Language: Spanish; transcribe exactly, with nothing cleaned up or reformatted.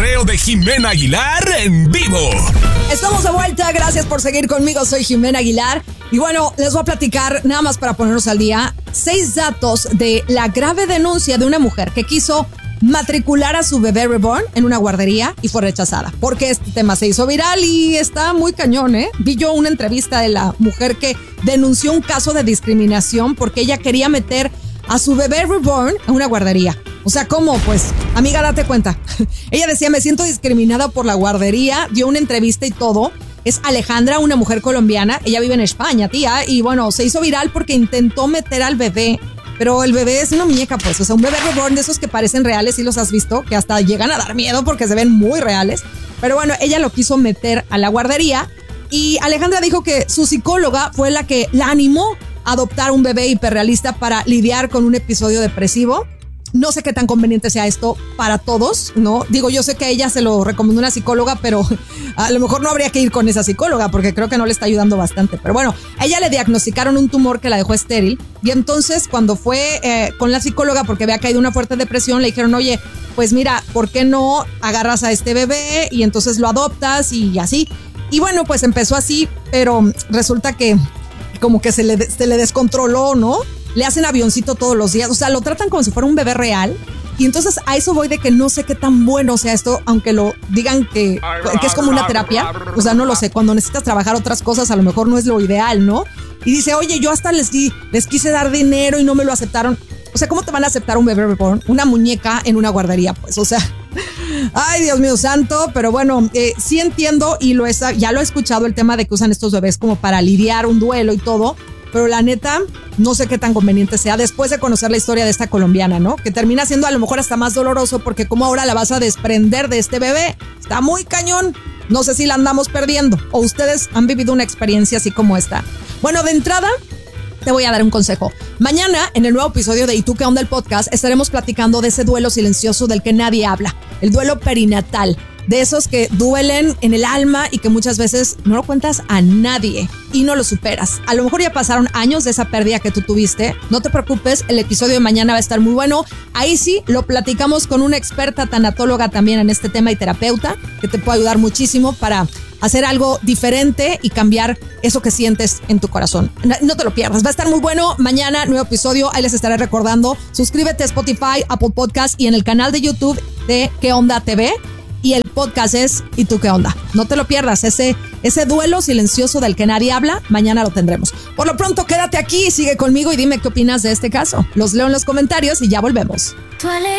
cotorreo de Jimena Aguilar en vivo. Estamos de vuelta, gracias por seguir conmigo, soy Jimena Aguilar. Y bueno, les voy a platicar, nada más para ponernos al día, seis datos de la grave denuncia de una mujer que quiso matricular a su bebé reborn en una guardería y fue rechazada. Porque este tema se hizo viral y está muy cañón, ¿eh? Vi yo una entrevista de la mujer que denunció un caso de discriminación porque ella quería meter a su bebé reborn a una guardería. O sea, ¿cómo? Pues, amiga, date cuenta. Ella decía, me siento discriminada por la guardería, dio una entrevista y todo. Es Alejandra, una mujer colombiana. Ella vive en España, tía. Y bueno, se hizo viral porque intentó meter al bebé. Pero el bebé es una muñeca, pues. O sea, un bebé reborn de esos que parecen reales, ¿sí los has visto? Que hasta llegan a dar miedo porque se ven muy reales. Pero bueno, ella lo quiso meter a la guardería. Y Alejandra dijo que su psicóloga fue la que la animó a adoptar un bebé hiperrealista para lidiar con un episodio depresivo. No sé qué tan conveniente sea esto para todos, ¿no? Digo, yo sé que a ella se lo recomendó una psicóloga, pero a lo mejor no habría que ir con esa psicóloga porque creo que no le está ayudando bastante. Pero bueno, a ella le diagnosticaron un tumor que la dejó estéril y entonces cuando fue eh, con la psicóloga porque había caído una fuerte depresión, le dijeron, oye, pues mira, ¿por qué no agarras a este bebé y entonces lo adoptas y así? Y bueno, pues empezó así, pero resulta que como que se le, se le descontroló, ¿no? Le hacen avioncito todos los días, o sea, lo tratan como si fuera un bebé real. Y entonces a eso voy de que no sé qué tan bueno sea esto, aunque lo digan que, que es como una terapia. O sea, no lo sé, cuando necesitas trabajar otras cosas a lo mejor no es lo ideal, ¿no? Y dice, oye, yo hasta les, di, les quise dar dinero y no me lo aceptaron. O sea, ¿cómo te van a aceptar un bebé reborn? Una muñeca en una guardería, pues, o sea... Ay, Dios mío santo, pero bueno, eh, sí entiendo y lo he, ya lo he escuchado el tema de que usan estos bebés como para lidiar un duelo y todo. Pero la neta, no sé qué tan conveniente sea después de conocer la historia de esta colombiana, ¿no? Que termina siendo a lo mejor hasta más doloroso porque como ahora la vas a desprender de este bebé. Está muy cañón. No sé si la andamos perdiendo o ustedes han vivido una experiencia así como esta. Bueno, de entrada, te voy a dar un consejo. Mañana, en el nuevo episodio de ¿Y tú qué onda? El podcast, estaremos platicando de ese duelo silencioso del que nadie habla. El duelo perinatal. De esos que duelen en el alma y que muchas veces no lo cuentas a nadie y no lo superas. A lo mejor ya pasaron años de esa pérdida que tú tuviste. No te preocupes, el episodio de mañana va a estar muy bueno. Ahí sí, lo platicamos con una experta tanatóloga también en este tema y terapeuta que te puede ayudar muchísimo para hacer algo diferente y cambiar eso que sientes en tu corazón. No, no te lo pierdas, va a estar muy bueno. Mañana, nuevo episodio, ahí les estaré recordando. Suscríbete a Spotify, Apple Podcast y en el canal de YouTube de ¿Qué Onda T V? Y el podcast es ¿Y tú qué onda? No te lo pierdas, ese, ese duelo silencioso del que nadie habla, mañana lo tendremos. Por lo pronto, quédate aquí, sigue conmigo y dime qué opinas de este caso. Los leo en los comentarios y ya volvemos.